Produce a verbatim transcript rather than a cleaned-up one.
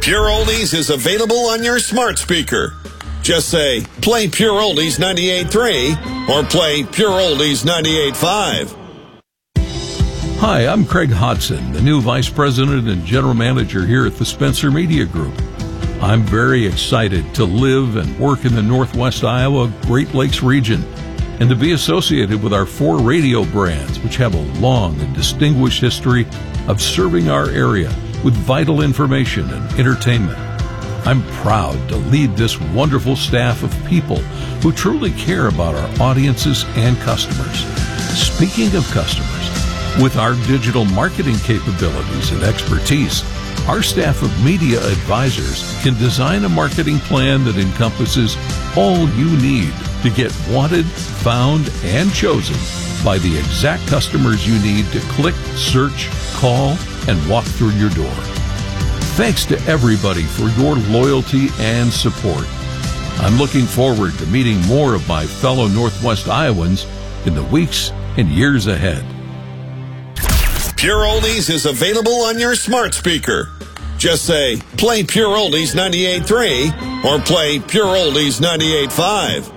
Pure Oldies is available on your smart speaker. Just say, play Pure Oldies ninety-eight point three or play Pure Oldies ninety-eight point five. Hi, I'm Craig Hodson, the new Vice President and General Manager here at the Spencer Media Group. I'm very excited to live and work in the Northwest Iowa Great Lakes region and to be associated with our four radio brands, which have a long and distinguished history of serving our area with vital information and entertainment. I'm proud to lead this wonderful staff of people who truly care about our audiences and customers. Speaking of customers, with our digital marketing capabilities and expertise, our staff of media advisors can design a marketing plan that encompasses all you need to get wanted, found, and chosen by the exact customers you need to click, search, call, and walk through your door. Thanks to everybody for your loyalty and support. I'm looking forward to meeting more of my fellow Northwest Iowans in the weeks and years ahead. Pure Oldies is available on your smart speaker. Just say, play Pure Oldies ninety-eight point three or play Pure Oldies ninety-eight point five.